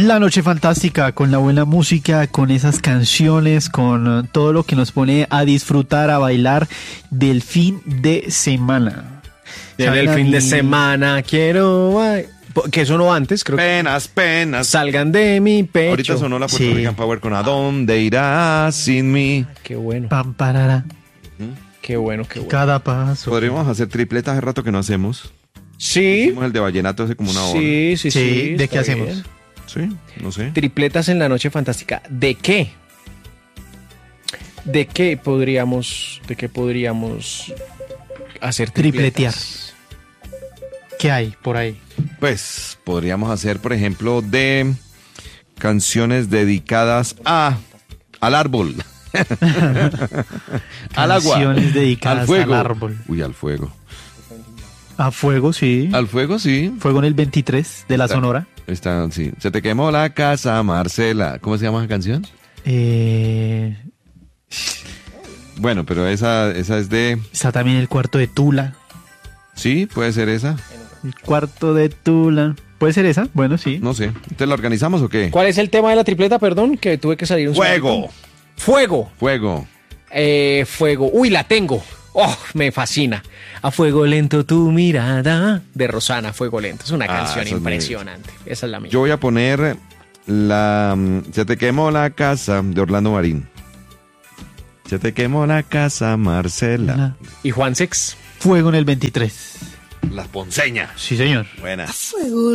La noche fantástica, con la buena música, con esas canciones, con todo lo que nos pone a disfrutar, a bailar del fin de semana. Viene el fin de semana, quiero... Que sonó antes, creo que... Penas. Salgan de mi pecho. Ahorita sonó la Puerto Rican Power con ¿A dónde irás sin mí? Qué bueno. Pam, parara. Qué bueno, qué bueno. Cada paso. Podríamos hacer tripletas hace rato que no hacemos. Sí. Hicimos el de vallenato hace como una hora. Sí. ¿De qué está hacemos? bien. Sí, no sé. Tripletas en la noche fantástica. ¿De qué? ¿De qué podríamos hacer Tripletear. tripletas? ¿Qué hay por ahí? Pues podríamos hacer, por ejemplo, de canciones dedicadas al árbol. Al agua. Canciones dedicadas al fuego. al árbol. Uy, al fuego. A fuego, sí. Al fuego, sí. Fuego en el 23 de la Sonora. Está, sí. Se te quemó la casa, Marcela. ¿Cómo se llama esa canción? Bueno, pero esa es de... Está también el cuarto de Tula. Sí, puede ser esa. El cuarto de Tula. ¿Puede ser esa? Bueno, sí. No sé. ¿Entonces la organizamos o qué? ¿Cuál es el tema de la tripleta, perdón? Que tuve que salir un Fuego. segundo. Fuego. Fuego. Fuego. Uy, la tengo. Oh, me fascina. A fuego lento tu mirada. De Rosana, Fuego Lento. Es una canción esa es impresionante. Esa es la mía. Yo voy a poner Se te quemó la casa de Orlando Marín. Se te quemó la casa, Marcela. ¿Y Juan Sex? Fuego en el 23. Las Ponceñas. Sí, señor. Buena. Fuego